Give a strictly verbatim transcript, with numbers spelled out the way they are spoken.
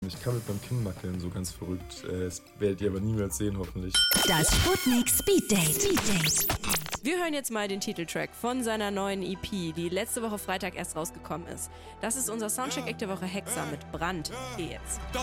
Ich kann mit meinem Kinn wackeln, so ganz verrückt. Äh, das werdet ihr aber niemals sehen, hoffentlich. Das Sputnik Speed Date. Speed Date. Wir hören jetzt mal den Titeltrack von seiner neuen E P, die letzte Woche Freitag erst rausgekommen ist. Das ist unser Soundcheck-Act der Woche Hexer mit Brand. Hier jetzt.